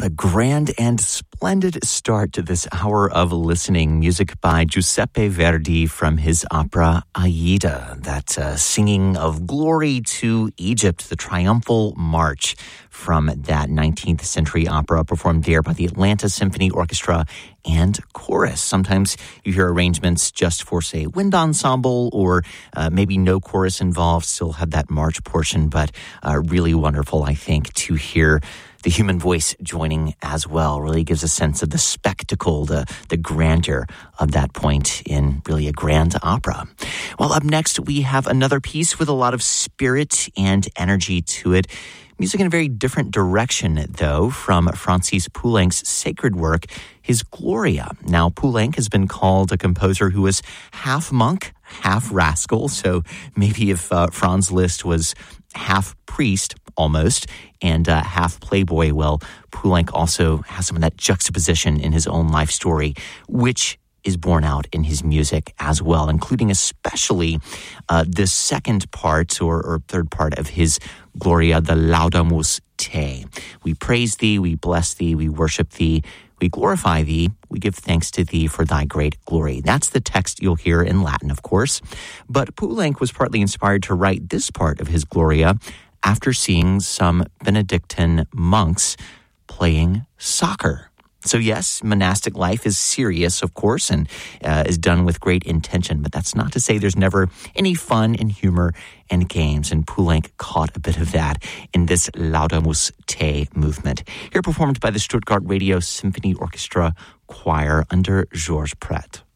a grand and splendid start to this hour of listening. Music by Giuseppe Verdi from his opera Aida, that singing of glory to Egypt, the triumphal march from that 19th century opera performed there by the Atlanta Symphony Orchestra and chorus. Sometimes you hear arrangements just for, say, wind ensemble or maybe no chorus involved, still have that march portion, but really wonderful, I think, to hear the human voice joining as well. Really gives a sense of the spectacle, the grandeur of that point in really a grand opera. Well, up next, we have another piece with a lot of spirit and energy to it. Music in a very different direction, though, from Francis Poulenc's sacred work, his Gloria. Now, Poulenc has been called a composer who was half monk, half rascal, so maybe if Franz Liszt was half priest, almost, and half playboy, well, Poulenc also has some of that juxtaposition in his own life story, which is borne out in his music as well, including especially the second part or third part of his Gloria, the Laudamus Te. We praise thee, we bless thee, we worship thee, we glorify thee, we give thanks to thee for thy great glory. That's the text you'll hear in Latin, of course. But Poulenc was partly inspired to write this part of his Gloria after seeing some Benedictine monks playing soccer. So yes, monastic life is serious, of course, and is done with great intention, but that's not to say there's never any fun and humor and games, and Poulenc caught a bit of that in this Laudamus Te movement, here performed by the Stuttgart Radio Symphony Orchestra Choir under Georges Pret.